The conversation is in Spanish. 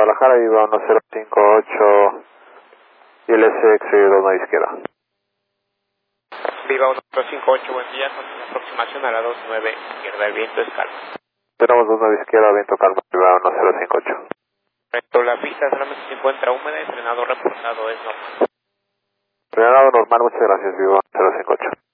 Guadalajara, Viva 1058 y el SX 2 izquierda. Viva 1058, buen día, con aproximación a la 29 izquierda, el viento es calmo. Tenemos 29 izquierda, viento calmo, Viva 1058. Correcto, la pista solamente se encuentra húmeda y frenado reportado es normal. Frenado normal, muchas gracias, Viva 1058.